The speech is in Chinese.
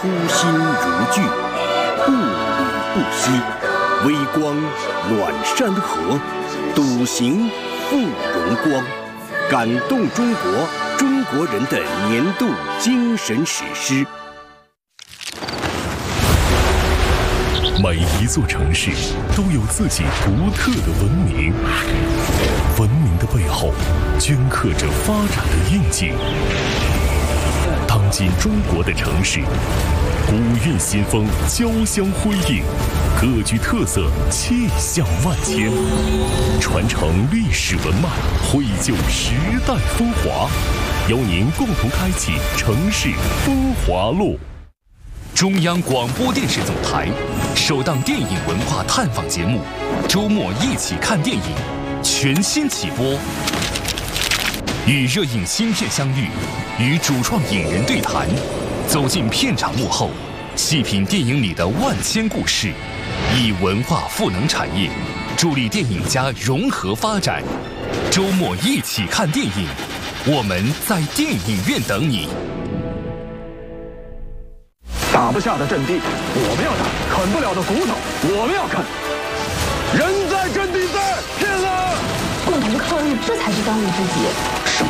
初心如炬，不离不弃。微光暖山河，笃行复荣光。感动中国，中国人的年度精神史诗。 每一座城市都有自己独特的文明，文明的背后镌刻着发展的印记。当今中国的城市，古韵新风交相辉映，各具特色，气象万千，传承历史文脉，绘就时代风华，邀您共同开启城市风华路。 中央广播电视总台首档电影文化探访节目《周末一起看电影》全新起播，与热映新片相遇，与主创影人对谈，走进片场幕后，细品电影里的万千故事，以文化赋能产业，助力电影家融合发展。周末一起看电影，我们在电影院等你。 打不下的阵地，我们要打；啃不了的骨头，我们要啃。人在阵地在，骗了！ 共同抗日，这才是当务之急。